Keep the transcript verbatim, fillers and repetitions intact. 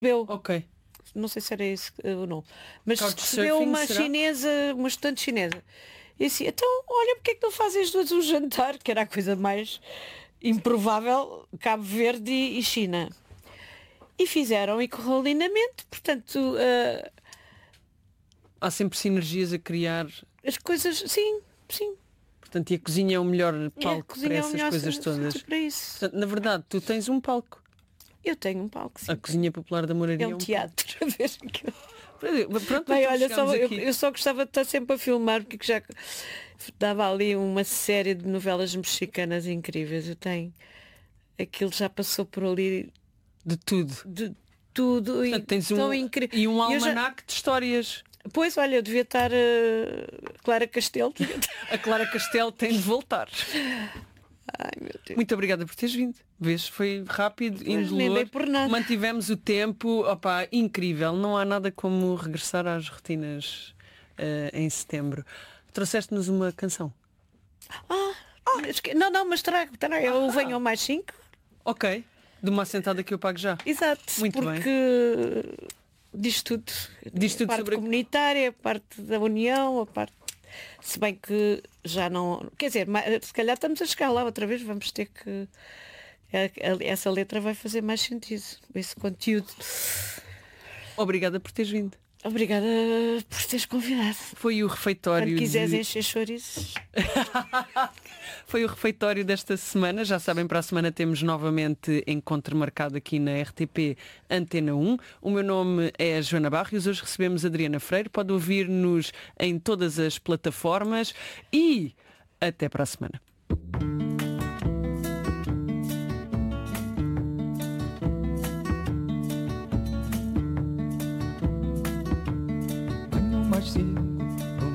recebeu, Ok. não sei se era isso ou não, mas Couchsurfing, recebeu uma será? chinesa, uma estudante chinesa. E assim, então, olha, porque é que não fazem as duas um jantar, que era a coisa mais improvável, Cabo Verde e, e China. E fizeram e correu lindamente, portanto, uh, Há sempre sinergias a criar. as coisas, sim, sim. Portanto, e a cozinha é o melhor É, a palco para cozinha é o essas melhor coisas sítio todas. para isso. Portanto, na verdade, tu tens um palco. Eu tenho um palco, sim. A Cozinha Popular da Moraria É é um um teatro. A ver aquilo. palco. Pronto, Bem, então olha, chegámos só, eu, aqui. eu só gostava de estar sempre a filmar, porque já dava ali uma série de novelas mexicanas incríveis. Eu tenho. Aquilo já passou por ali De tudo. de tudo. Portanto, E tens tão um, incrível. e um E eu já- almanaque de histórias. Pois, olha, eu devia estar. Uh, Clara Castelo. devia estar- A Clara Castelo tem de voltar. Ai, meu Deus. Muito obrigada por teres vindo. Vês, foi rápido, nem indolor. dei por nada. Mantivemos o tempo. Opa, incrível. Não há nada como regressar às rotinas eh, em setembro. Trouxeste-nos uma canção. Ah, mas que- não, não, mas trago, trago. Eu Ah. venho ao mais cinco. Ok. De uma assentada que eu pago já. Exato. Muito bem. porque diz tudo. Diz tudo a parte sobre a- comunitária, a parte da união, a parte. Se bem que já não. Quer dizer, ma- se calhar estamos a chegar lá outra vez, vamos ter que. é- é- Essa letra vai fazer mais sentido. Esse conteúdo. Obrigada por teres vindo. Obrigada por teres convidado. Foi o refeitório. Quando quiseres de... encher chouriços. Foi o refeitório desta semana. Já sabem, para a semana temos novamente encontro marcado aqui na R T P Antena um. O meu nome é Joana Barros. Hoje recebemos Adriana Freire. Pode ouvir-nos em todas as plataformas e até para a semana. Venham mais cedo